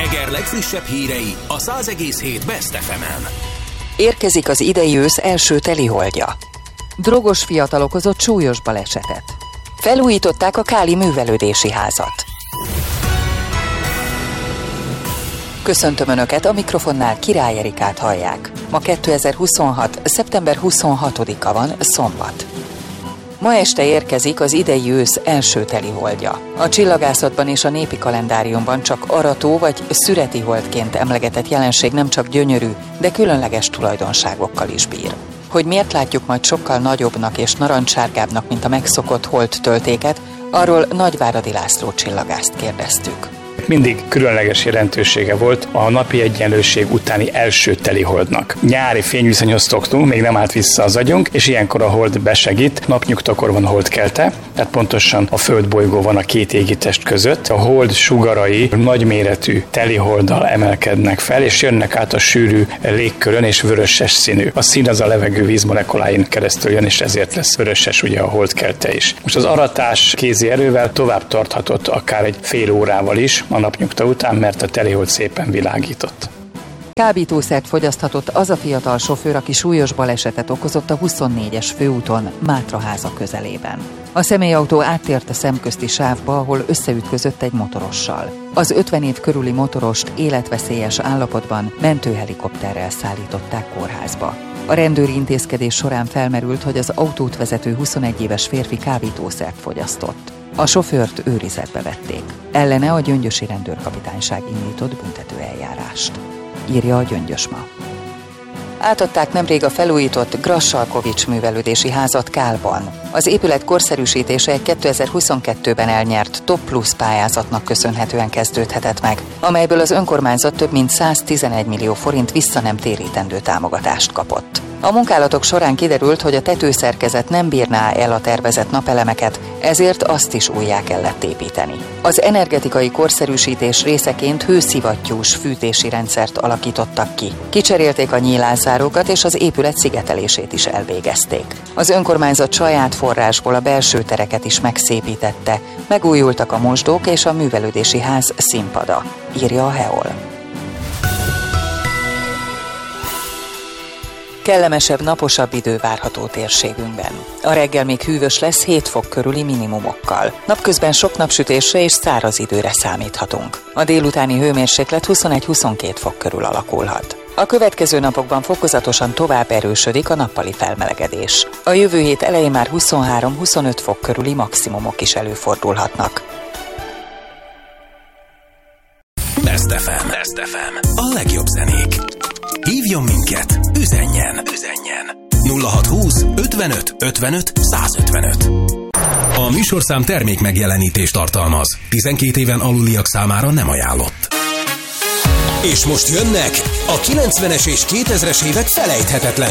Eger legfrissebb hírei a 100,7 Best FM-en. Érkezik az idei ősz első teliholdja. Drogos fiatal okozott súlyos balesetet. Felújították a káli művelődési házat. Köszöntöm Önöket, a mikrofonnál Király Erikát hallják. Ma 2026. szeptember 26-a van, szombat. Ma este érkezik az idei ősz első teliholdja. A csillagászatban és a népi kalendáriumban csak arató vagy szüreti holdként emlegetett jelenség nem csak gyönyörű, de különleges tulajdonságokkal is bír. Hogy miért látjuk majd sokkal nagyobbnak és narancssárgábbnak, mint a megszokott holdtöltéket, arról Nagyváradi László csillagászt kérdeztük. Mindig különleges jelentősége volt a napi egyenlőség utáni első teliholdnak. Nyári fényviszonyhoz szoktunk, még nem állt vissza az agyunk, és ilyenkor a hold besegít, napnyugtakor van holdkelte, tehát pontosan a földbolygó van a két égitest között. A hold sugarai nagyméretű teliholddal emelkednek fel, és jönnek át a sűrű légkörön, és vöröses színű. A szín az a levegő vízmolekuláin keresztül jön, és ezért lesz vöröses ugye a holdkelte is. Most az aratás kézi erővel tovább tarthatott akár egy fél órával is a napnyugta után, mert a telihold szépen világított. Kábítószert fogyaszthatott az a fiatal sofőr, aki súlyos balesetet okozott a 24-es főúton Mátraháza közelében. A személyautó áttért a szemközti sávba, ahol összeütközött egy motorossal. Az 50 év körüli motorost életveszélyes állapotban mentőhelikopterrel szállították kórházba. A rendőri intézkedés során felmerült, hogy az autót vezető 21 éves férfi kábítószert fogyasztott. A sofőrt őrizetbe vették. Ellene a gyöngyösi rendőrkapitányság indított büntetőeljárást. Írja a Gyöngyös Ma. Átadták nemrég a felújított Grassalkovich művelődési házat Kálban. Az épület korszerűsítése egy 2022-ben elnyert Top Plus pályázatnak köszönhetően kezdődhetett meg, amelyből az önkormányzat több mint 111 millió forint vissza nem térítendő támogatást kapott. A munkálatok során kiderült, hogy a tetőszerkezet nem bírná el a tervezett napelemeket, ezért azt is újjá kellett építeni. Az energetikai korszerűsítés részeként hőszivattyús fűtési rendszert alakítottak ki. Kicserélték a nyílászárókat, és az épület szigetelését is elvégezték. Az önkormányzat saját forrásból a belső tereket is megszépítette, megújultak a mosdók és a művelődési ház színpada, írja a Heol. Kellemesebb, naposabb idő várható térségünkben. A reggel még hűvös lesz 7 fok körüli minimumokkal. Napközben sok napsütésre és száraz időre számíthatunk. A délutáni hőmérséklet 21-22 fok körül alakulhat. A következő napokban fokozatosan tovább erősödik a nappali felmelegedés. A jövő hét elején már 23-25 fok körüli maximumok is előfordulhatnak. Best FM. Best FM. A legjobb zenék. Hívjon minket, üzenjen. 0620 55 55 155. A műsorszám termék megjelenítést tartalmaz. 12 éven aluliak számára nem ajánlott. És most jönnek a 90-es és 2000-es évek felejthetetlen